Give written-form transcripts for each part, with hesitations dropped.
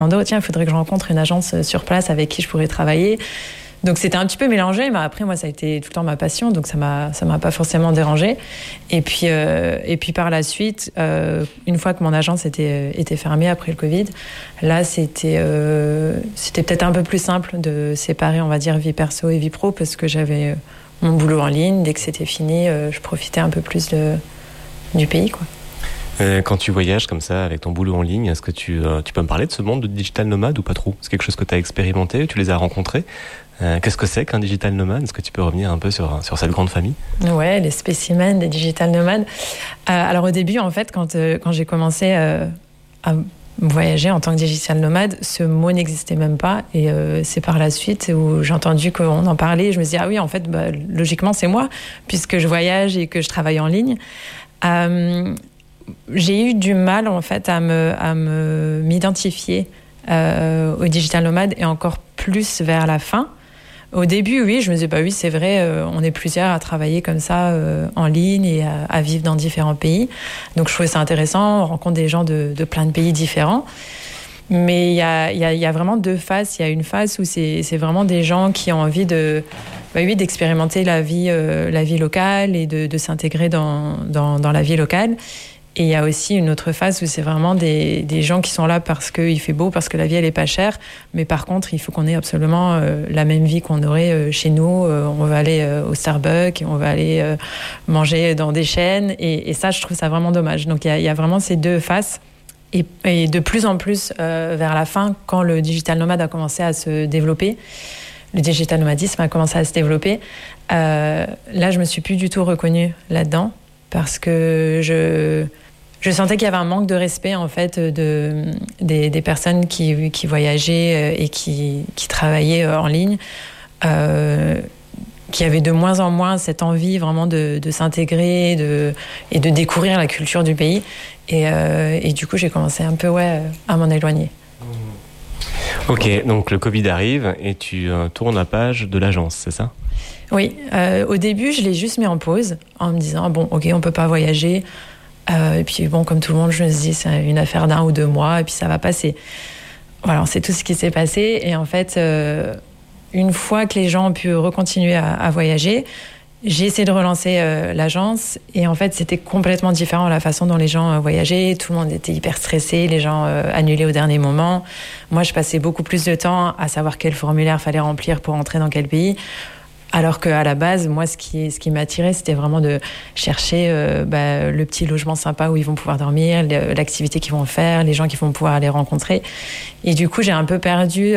Tiens, il faudrait que je rencontre une agence sur place avec qui je pourrais travailler. Donc c'était un petit peu mélangé, mais après moi ça a été tout le temps ma passion, donc ça m'a pas forcément dérangé. Et puis par la suite, une fois que mon agence était fermée après le Covid, là c'était peut-être un peu plus simple de séparer, on va dire, vie perso et vie pro, parce que j'avais mon boulot en ligne. Dès que c'était fini, je profitais un peu plus du pays, quoi. Quand tu voyages comme ça avec ton boulot en ligne, est-ce que tu peux me parler de ce monde de digital nomade ou pas trop? C'est quelque chose que tu as expérimenté, tu les as rencontrés? Qu'est-ce que c'est qu'un digital nomade? Est-ce que tu peux revenir un peu sur cette grande famille? Ouais, les spécimens des digital nomades. Alors au début, en fait, quand j'ai commencé à voyager en tant que digital nomade, ce mot n'existait même pas. Et c'est par la suite où j'ai entendu qu'on en parlait. Et je me suis dit, ah oui, en fait, logiquement, c'est moi, puisque je voyage et que je travaille en ligne. J'ai eu du mal, en fait, à m'identifier au digital nomade, et encore plus vers la fin. Au début, oui, je me disais, oui, c'est vrai, on est plusieurs à travailler comme ça en ligne et à vivre dans différents pays. Donc, je trouvais ça intéressant. On rencontre des gens de plein de pays différents. Mais il y a vraiment deux phases. Il y a une phase où c'est vraiment des gens qui ont envie d'expérimenter la vie locale et de s'intégrer dans la vie locale. Et il y a aussi une autre phase où c'est vraiment des gens qui sont là parce qu'il fait beau, parce que la vie, elle est pas chère. Mais par contre, il faut qu'on ait absolument la même vie qu'on aurait chez nous. On va aller au Starbucks, on va aller manger dans des chaînes. Et ça, je trouve ça vraiment dommage. Donc, il y a vraiment ces deux faces. Et de plus en plus, vers la fin, quand le digital nomade a commencé à se développer, le digital nomadisme a commencé à se développer, là, je me suis plus du tout reconnue là-dedans, parce que je sentais qu'il y avait un manque de respect, en fait, des personnes qui voyageaient et qui travaillaient en ligne, qui avaient de moins en moins cette envie vraiment de s'intégrer et de découvrir la culture du pays. Et du coup, j'ai commencé un peu à m'en éloigner. Ok, donc le Covid arrive et tu tournes la page de l'agence, c'est ça? Oui, au début, je l'ai juste mis en pause en me disant, bon, ok, on peut pas voyager. Et puis, bon, comme tout le monde, je me suis dit, c'est une affaire d'1 ou 2 mois et puis ça va passer. Voilà, c'est tout ce qui s'est passé. Et en fait, une fois que les gens ont pu recontinuer à voyager, j'ai essayé de relancer l'agence. Et en fait, c'était complètement différent la façon dont les gens voyageaient. Tout le monde était hyper stressé, les gens annulaient au dernier moment. Moi, je passais beaucoup plus de temps à savoir quel formulaire fallait remplir pour entrer dans quel pays. Alors qu'à la base, moi, ce qui m'attirait, c'était vraiment de chercher le petit logement sympa où ils vont pouvoir dormir, l'activité qu'ils vont faire, les gens qu'ils vont pouvoir aller rencontrer. Et du coup, j'ai un peu perdu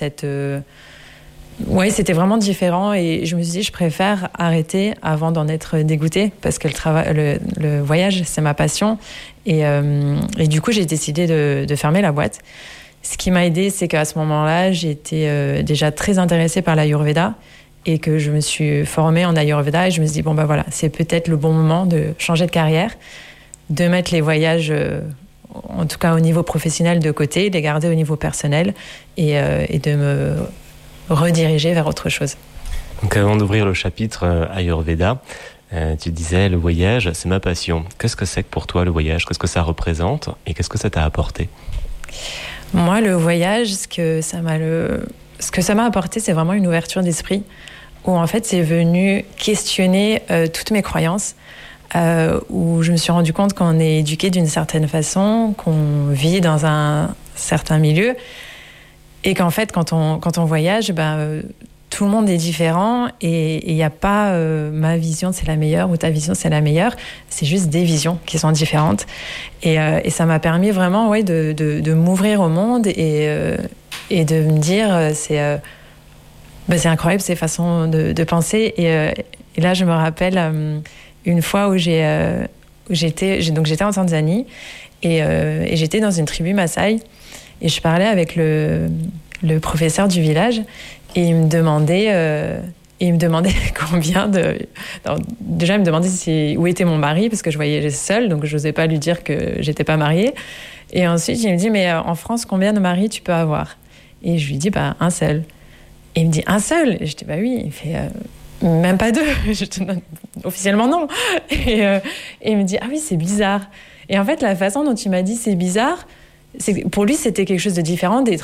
Ouais, c'était vraiment différent. Et je me suis dit, je préfère arrêter avant d'en être dégoûtée, parce que le voyage, c'est ma passion. Et du coup, j'ai décidé de fermer la boîte. Ce qui m'a aidée, c'est qu'à ce moment-là, j'étais déjà très intéressée par l'Ayurveda, et que je me suis formée en Ayurveda, et je me suis dit, voilà, c'est peut-être le bon moment de changer de carrière, de mettre les voyages, en tout cas au niveau professionnel, de côté, de les garder au niveau personnel, et de me rediriger vers autre chose. Donc avant d'ouvrir le chapitre Ayurveda, tu disais, le voyage, c'est ma passion. Qu'est-ce que c'est que pour toi le voyage? Qu'est-ce que ça représente et qu'est-ce que ça t'a apporté? Moi, le voyage, ce que ça m'a apporté, c'est vraiment une ouverture d'esprit, où en fait c'est venu questionner toutes mes croyances, où je me suis rendu compte qu'on est éduqué d'une certaine façon, qu'on vit dans un certain milieu, et qu'en fait quand on voyage, tout le monde est différent, et il n'y a pas ma vision c'est la meilleure ou ta vision c'est la meilleure, c'est juste des visions qui sont différentes, et ça m'a permis vraiment de m'ouvrir au monde, et de me dire c'est incroyable ces façons de penser, et là je me rappelle une fois où j'étais en Tanzanie, et j'étais dans une tribu Maasai, et je parlais avec le professeur du village, et il me demandait combien de... Alors, déjà, il me demandait où était mon mari, parce que je voyageais seule, donc je n'osais pas lui dire que j'étais pas mariée. Et ensuite, il me dit, mais en France, combien de maris tu peux avoir? Et je lui dis, un seul. Et il me dit, un seul? Et je dis, oui. Il fait, même pas 2. Je te donne, officiellement, non. Et il me dit, ah oui, c'est bizarre. Et en fait, la façon dont il m'a dit c'est bizarre, pour lui, c'était quelque chose de différent d'être